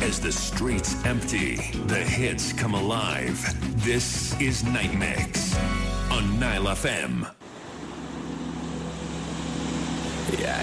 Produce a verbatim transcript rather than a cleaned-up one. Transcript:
As the streets empty, the hits come alive. This is Night Mix on Nile F M. Yeah,